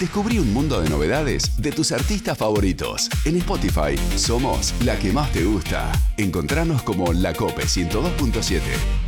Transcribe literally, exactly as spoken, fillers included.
Descubrí un mundo de novedades de tus artistas favoritos. En Spotify somos la que más te gusta. Encontranos como La Cope ciento dos punto siete.